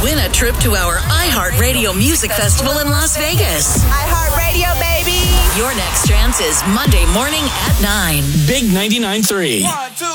win a trip to our iHeartRadio Music Festival in Las Vegas. iHeartRadio, baby. Your next chance is Monday morning at 9. Big 99.3. 1, 2.